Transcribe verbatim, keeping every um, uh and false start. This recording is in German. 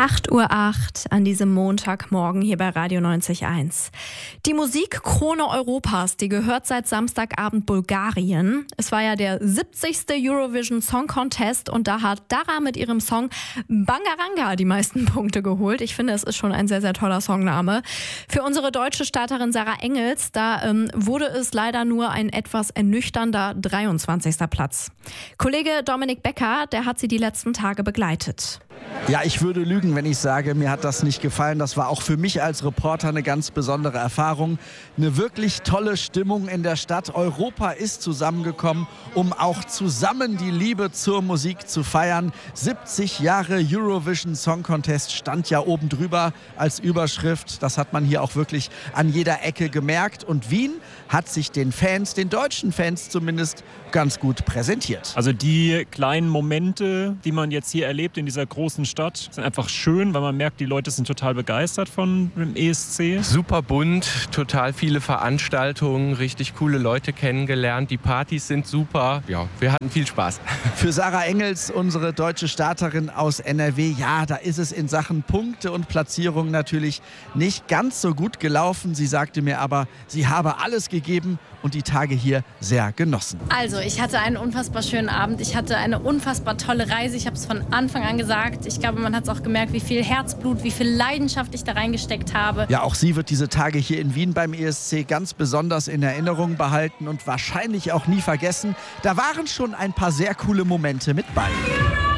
acht Uhr acht an diesem Montagmorgen hier bei Radio neunzig Komma eins. Die Musikkrone Europas, die gehört seit Samstagabend Bulgarien. Es war ja der siebzigste Eurovision Song Contest und da hat Dara mit ihrem Song Bangaranga die meisten Punkte geholt. Ich finde, es ist schon ein sehr, sehr toller Songname. Für unsere deutsche Starterin Sarah Engels, da ähm, wurde es leider nur ein etwas ernüchternder dreiundzwanzigster Platz. Kollege Dominik Becker, der hat sie die letzten Tage begleitet. Ja, ich würde lügen, wenn ich sage, mir hat das nicht gefallen. Das war auch für mich als Reporter eine ganz besondere Erfahrung. Eine wirklich tolle Stimmung in der Stadt. Europa ist zusammengekommen, um auch zusammen die Liebe zur Musik zu feiern. siebzig Jahre Eurovision Song Contest stand ja oben drüber als Überschrift. Das hat man hier auch wirklich an jeder Ecke gemerkt. Und Wien hat sich den Fans, den deutschen Fans zumindest, ganz gut präsentiert. Also die kleinen Momente, die man jetzt hier erlebt in dieser großen Stadt, sind einfach schön, weil man merkt, die Leute sind total begeistert von dem E S C. Super bunt, total viele Veranstaltungen, richtig coole Leute kennengelernt. Die Partys sind super. Ja, wir hatten viel Spaß. Für Sarah Engels, unsere deutsche Starterin aus N R W, ja, da ist es in Sachen Punkte und Platzierung natürlich nicht ganz so gut gelaufen. Sie sagte mir aber, sie habe alles gegeben und die Tage hier sehr genossen. Also, ich hatte einen unfassbar schönen Abend. Ich hatte eine unfassbar tolle Reise. Ich habe es von Anfang an gesagt. Ich glaube, man hat es auch gemerkt, wie viel Herzblut, wie viel Leidenschaft ich da reingesteckt habe. Ja, auch sie wird diese Tage hier in Wien beim E S C ganz besonders in Erinnerung behalten und wahrscheinlich auch nie vergessen. Da waren schon ein paar sehr coole Momente mit bei.